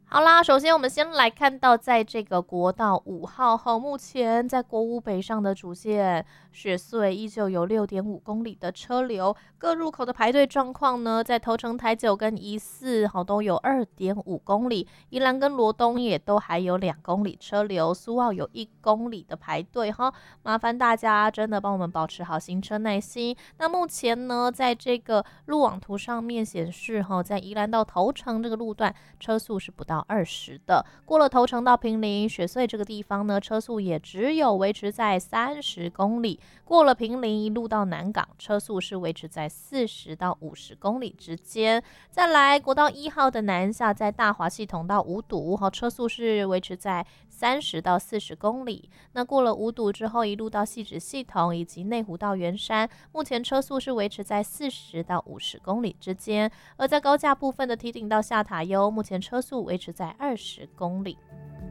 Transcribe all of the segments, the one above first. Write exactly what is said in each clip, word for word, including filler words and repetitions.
好啦，首先我们先来看到，在这个国道五号后，目前在国五北上的主线雪隧依旧有六点五公里的车流，各入口的排队状况呢，在头城、台九跟宜四好都有二点五公里，宜兰跟罗东也都还有两公里车流，苏澳有一公里的排队哈，麻烦大家真的帮我们保持好行车耐心。那目前呢，在这个路网图上面显示哈，在宜兰到头城这个路段车速是不到二十的，过了头城到坪林雪隧这个地方呢，车速也只有维持在三十公里。过了坪林一路到南港，车速是维持在四十到五十公里之间。再来国道一号的南下，在大华系统到五堵，好，车速是维持在三十到四十公里。那过了五堵之后，一路到汐止系统以及内湖到圆山，目前车速是维持在四十到五十公里之间。而在高架部分的堤顶到下塔悠，目前车速维持在二十公里。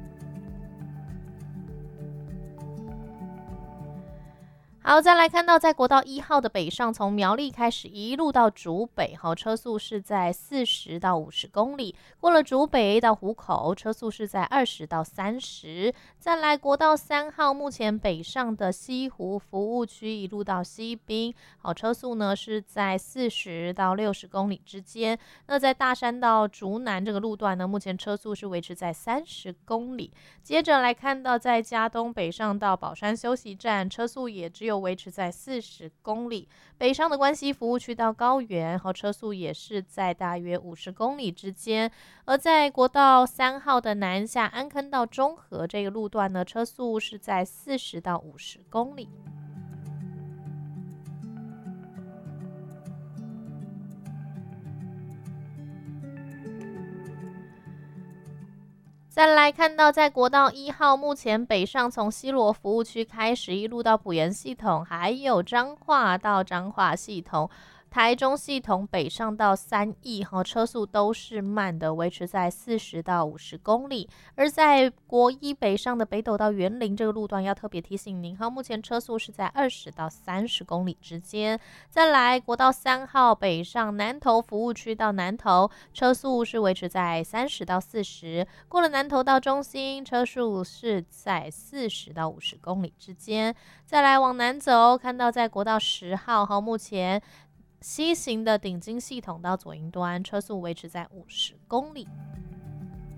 好，再来看到在国道一号的北上，从苗栗开始一路到竹北，好，车速是在四十到五十公里。过了竹北到湖口，车速是在二十到三十。再来国道三号，目前北上的西湖服务区一路到西滨，好，车速呢是在四十到六十公里之间。那在大山到竹南这个路段呢，目前车速是维持在三十公里。接着来看到在嘉东北上到宝山休息站，车速也只有维持在四十公里。北上的关西服务区到高原，和车速也是在大约五十公里之间。而在国道三号的南下安坑到中和这个路段呢，车速是在四十到五十公里。再来看到在国道一号，目前北上从西螺服务区开始，一路到埔盐系统，还有彰化到彰化系统，台中系统北上到三义，车速都是慢的，维持在四十到五十公里。而在国一北上的北斗到园林这个路段，要特别提醒您，目前车速是在二十到三十公里之间。再来国道三号北上南投服务区到南投，车速是维持在三十到四十。过了南投到中心，车速是在四十到五十公里之间。再来往南走，看到在国道十号，目前西行的顶金系统到左营端，车速维持在五十公里。